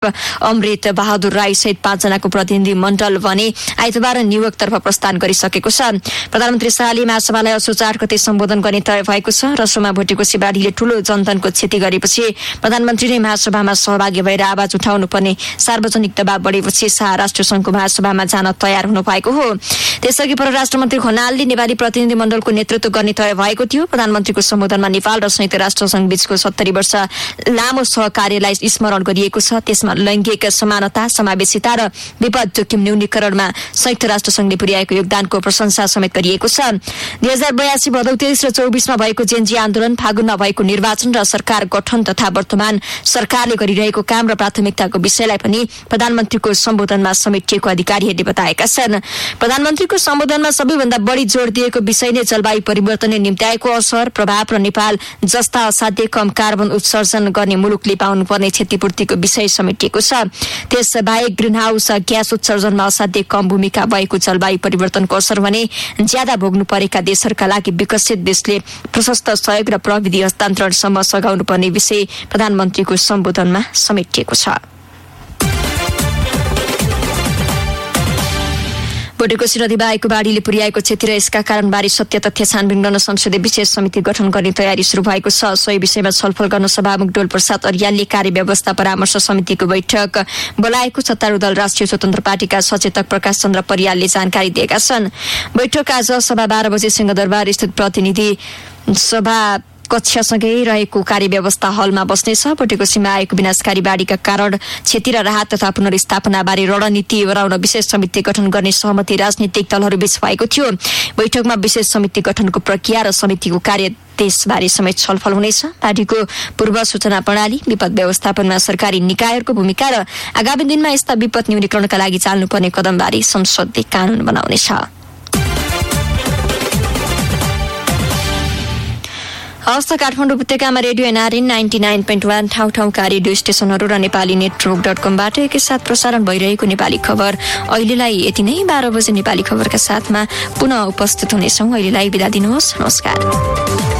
अमृत बहादुर राई सहित 5 जनाको प्रतिनिधि मण्डल भने आइतबार न्युयोर्कतर्फ प्रस्थान गरिसकेको छ। प्रधानमन्त्री शाहले महासभालाई असोज 8 गते सम्बोधन गर्ने तय भएको छ। रसोमा भोटेकोसी बाढीले ठूलो जनधनको क्षति गरेपछि प्रधानमन्त्रीले महासभामा सहभागी भएर आवाज उठाउनु पर्ने सार्वजनिक दबाव बढेपछि शाह राष्ट्रसंघको महासभामा जान तयार हुनु भएको हो। त्यसअघि परराष्ट्र मन्त्री खनालले नेपाली प्रतिनिधि मण्डलको नेतृत्व गर्ने तय भएको थियो। प्रधानमन्त्रीको सम्बोधनमा नेपाल र संयुक्त राष्ट्रसंघ बीचको 70 वर्ष लामो सहकार्यलाई स्मरण गरिएको छ। त्यसमा लैङ्गिक समानता, समावेशिता र विपद जोखिम न्यूनीकरणमा संयुक्त राष्ट्रसंघले पुर्याएको योगदानको प्रशंसा समेत गरिएको छ। 2082 भदौ 23 र 24 मा भएको जेनजी आन्दोलन, फागुनमा भएको निर्वाचन र सरकार गठन तथा वर्तमान सरकारले गरिरहेको काम र प्राथमिकताको विषयलाई पनि प्रधानमन्त्रीको सम्बोधनमा समेटिएको अधिकारीहरूले बताएका छन्। प्रधानमन्त्रीको सम्बोधनमा सबैभन्दा बढी जोड़ दिएको विषय नै जलवायु परिवर्तनले निम्त्याएको असर, प्रभाव र नेपाल जस्ता असाध्य कम कार्बन उत्सर्जन गर्ने मुलुकले पाउनुपर्ने क्षतिपूर्तिको विषय समेटिएको छ। त्यसबाहेक ग्रीनहाउस ग्यास उत्सर्जनमा असाध्य कम भूमिका भएको जलवायु परिवर्तनको असर भने ज्यादा भोग्नु परेका देशहरूका लागि विकसित देशले प्रशस्त सहयोग र प्रविधि हस्तान्तरणसम्म सघाउनु पर्ने विषय प्रधानमन्त्रीको सम्बोधनमा समेटिएको छ। भोटेकोसी नदीमा आएको बाढीले पुर्याएको क्षति र यसका कारणबारे सत्य तथ्य छानबिन गर्न संसदीय विशेष समिति गठन गर्ने तयारी शुरू भएको छ। सोही विषयमा छलफल गर्न सभामुख डोल प्रसाद अर्यालले कार्यव्यवस्था परामर्श समितिको बैठक बोलाएको सत्तारूढ दल राष्ट्रिय स्वतन्त्र पार्टीका सचेतक प्रकाश चन्द्र परियालले जानकारी दिएका छन्। बैठक आज सभा 12 बजे सिंहदरबार स्थित प्रतिनिधि सभा कक्षसँगै रहेको कार्यव्यवस्था हलमा बस्नेछ। भोटेकोसीमा आएको विनाशकारी बाढीका कारण क्षति र राहत तथा पुनर्स्थापनाबारे रणनीति बनाउन विशेष समिति गठन गर्ने सहमति राजनीतिक दलहरूबीच भएको थियो। बैठकमा विशेष समिति गठनको प्रक्रिया र समितिको कार्य त्यसबारे समेत छलफल हुनेछ। पार्टीको पूर्व सूचना प्रणाली, विपद व्यवस्थापनमा सरकारी निकायहरूको भूमिका र आगामी दिनमा यस्ता विपद न्यूनीकरणका लागि चाल्नुपर्ने कदमबारे संसदले कानून बनाउनेछ। हस्त काठमाडौँ उपत्यकामा रेडियो एनआरएन 99.1 ठाउँ-ठाउँका रेडियो स्टेशनहरू र नेपाली नेटवर्क.com-बाट एकैसाथ प्रसारण भइरहेको नेपाली खबर अहिलेलाई यति नै। 12 बजे नेपाली खबरका साथमा पुनः उपस्थित हुनेछौँ। अहिलेलाई बिदा दिनुहोस्। नमस्कार।